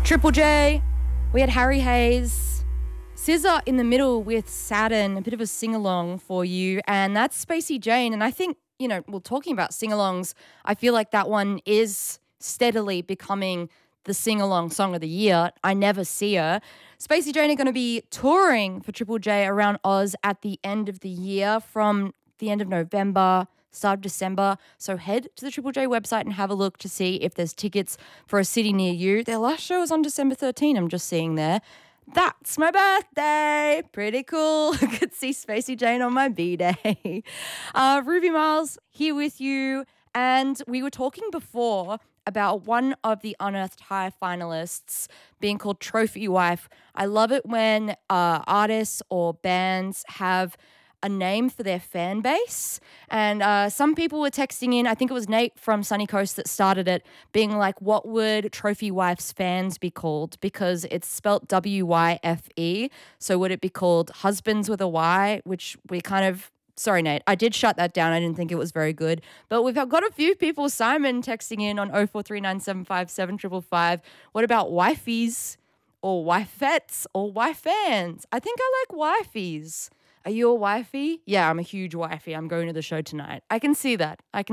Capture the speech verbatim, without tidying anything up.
Triple J, we had Harry Hayes, S Z A in the middle with Saturn, a bit of a sing-along for you, and that's Spacey Jane. And I think, you know, well, talking about sing-alongs, I feel like that one is steadily becoming the sing-along song of the year. I Never See Her. Spacey Jane are going to be touring for Triple J around Oz at the end of the year, from the end of November, start of December. So head to the Triple J website and have a look to see if there's tickets for a city near you. Their last show was on December thirteenth, I'm just seeing there. That's my birthday. Pretty cool. I could see Spacey Jane on my B-day. Uh, Ruby Miles here with you. And we were talking before about one of the Unearthed High finalists being called Trophy Wife. I love it when uh, artists or bands have a name for their fan base. And uh, some people were texting in, I think it was Nate from Sunny Coast that started it, being like, what would Trophy Wife's fans be called? Because it's spelt W Y F E. So would it be called Husbands with a Y, which we kind of, sorry, Nate, I did shut that down. I didn't think it was very good. But we've got a few people, Simon, texting in on oh four three nine seven five seven five five five. What about wifeys or wifettes or wifans? I think I like wifeys. Are you a wifey? Yeah, I'm a huge wifey. I'm going to the show tonight. I can see that. I can